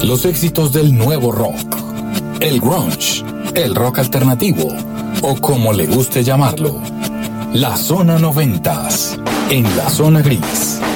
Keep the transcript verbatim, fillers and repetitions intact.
Los éxitos del nuevo rock, el grunge, el rock alternativo o como le guste llamarlo. La Zona noventas, en la Zona Gris.